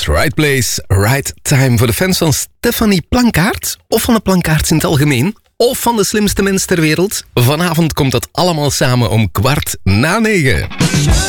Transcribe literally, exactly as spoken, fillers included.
Right place, right time. Voor de fans van Stefanie Plankaart, of van de Plankaarts in het algemeen, of van de slimste mens ter wereld. Vanavond komt dat allemaal samen om kwart na negen.